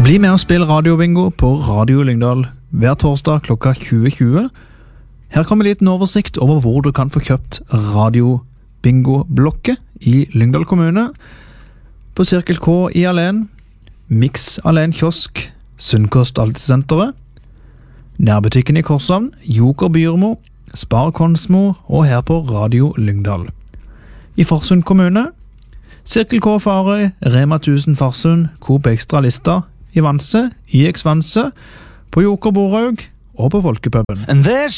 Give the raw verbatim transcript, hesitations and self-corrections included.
Bli med og spill radiobingo på Radio Lyngdal hver torsdag klokka tjue tjue. Her kommer litt en oversikt over hvor du kan få kjøpt radiobingo-blokket i Lyngdal kommune. På Cirkel K i Alen, Mix Alen Kiosk, Sunnkost Altesenteret, Nærbutikken i Korshavn, Joker Byrmo, Spar Konsmo og her på Radio Lyngdal. I Farsund kommune, Cirkel K Farøy, Rema tusen Farsund, Coop Extra Lista, i Vanse, I X Vanse, på Joker Borhaug og på Folkepuben.